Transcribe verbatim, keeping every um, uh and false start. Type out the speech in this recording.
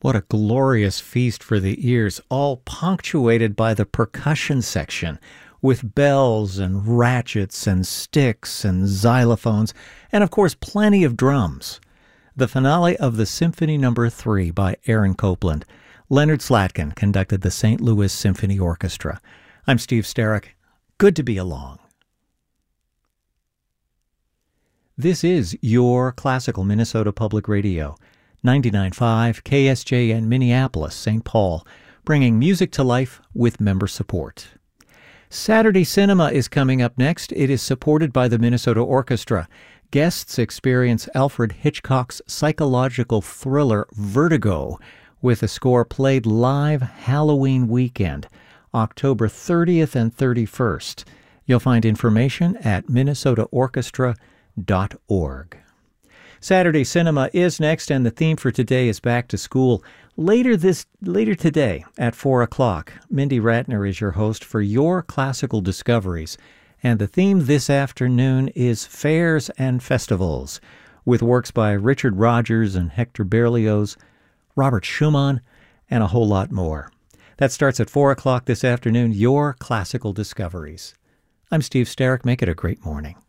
What a glorious feast for the ears, all punctuated by the percussion section, with bells and ratchets and sticks and xylophones, and of course plenty of drums. The finale of the Symphony Number Three by Aaron Copland. Leonard Slatkin conducted the Saint Louis Symphony Orchestra. I'm Steve Starrick. Good to be along. This is your classical Minnesota Public Radio, ninety-nine point five K S J N Minneapolis, Saint Paul, bringing music to life with member support. Saturday Cinema is coming up next. It is supported by the Minnesota Orchestra. Guests experience Alfred Hitchcock's psychological thriller Vertigo with a score played live Halloween weekend, October thirtieth and thirty-first. You'll find information at minnesota orchestra dot org. Saturday Cinema is next, and the theme for today is Back to School. Later this later today at four o'clock, Mindy Ratner is your host for Your Classical Discoveries, and the theme this afternoon is Fairs and Festivals, with works by Richard Rogers and Hector Berlioz, Robert Schumann, and a whole lot more. That starts at four o'clock this afternoon, Your Classical Discoveries. I'm Steve Starrick. Make it a great morning.